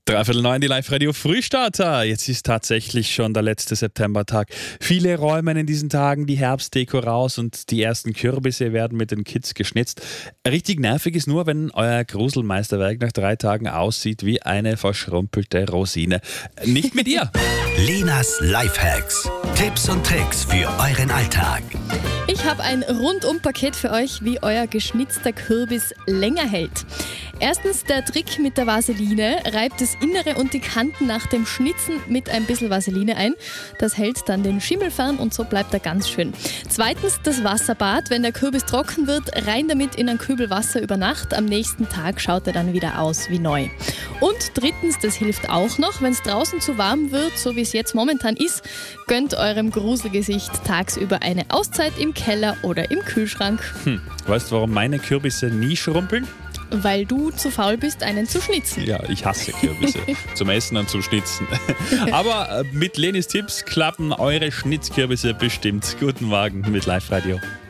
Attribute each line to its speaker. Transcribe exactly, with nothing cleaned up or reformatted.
Speaker 1: Dreiviertel neun, die Live-Radio Frühstarter. Jetzt ist tatsächlich schon der letzte Septembertag. Viele räumen in diesen Tagen die Herbstdeko raus und die ersten Kürbisse werden mit den Kids geschnitzt. Richtig nervig ist nur, wenn euer Gruselmeisterwerk nach drei Tagen aussieht wie eine verschrumpelte Rosine. Nicht mit ihr.
Speaker 2: Lenas Lifehacks. Tipps und Tricks für euren Alltag.
Speaker 3: Ich habe ein Rundum-Paket für euch, wie euer geschnitzter Kürbis länger hält. Erstens der Trick mit der Vaseline. Reibt das Innere und die Kanten nach dem Schnitzen mit ein bisschen Vaseline ein. Das hält dann den Schimmel fern und so bleibt er ganz schön. Zweitens das Wasserbad. Wenn der Kürbis trocken wird, rein damit in ein Kübel Wasser über Nacht. Am nächsten Tag schaut er dann wieder aus wie neu. Und drittens, das hilft auch noch, wenn es draußen zu warm wird, so wie es jetzt momentan ist, gönnt eurem Gruselgesicht tagsüber eine Auszeit im Keller oder im Kühlschrank.
Speaker 1: Hm. Weißt du, warum meine Kürbisse nie schrumpeln?
Speaker 3: Weil du zu faul bist, einen zu schnitzen.
Speaker 1: Ja, ich hasse Kürbisse. Zum Essen und zum Schnitzen. Aber mit Lenis Tipps klappen eure Schnitzkürbisse bestimmt. Guten Morgen mit Live-Radio.